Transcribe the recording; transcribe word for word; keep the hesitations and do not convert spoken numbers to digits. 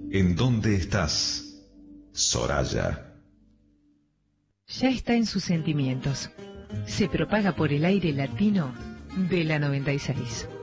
¿En dónde estás, Soraya? Ya está en sus sentimientos. Se propaga por el aire latino de la noventa y seis.